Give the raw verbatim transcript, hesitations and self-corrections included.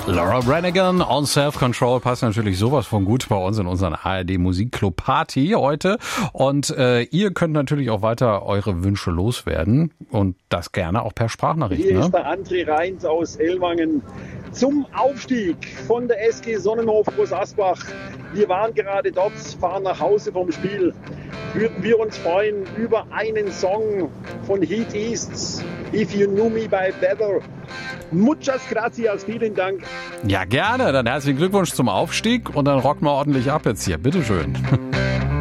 Laura Branigan on Self-Control passt natürlich sowas von gut bei uns in unseren A R D Musikclub Party heute. Und äh, ihr könnt natürlich auch weiter eure Wünsche loswerden und das gerne auch per Sprachnachricht. Hier ne? ist der André Reins aus Ellwangen zum Aufstieg von der S G Sonnenhof Groß Asbach. Wir waren gerade dort, fahren nach Hause vom Spiel. Würden wir uns freuen über einen Song von Heat East, If You Knew Me by Weather. Muchas gracias, vielen Dank. Ja, gerne. Dann herzlichen Glückwunsch zum Aufstieg und dann rocken wir ordentlich ab jetzt hier. Bitteschön.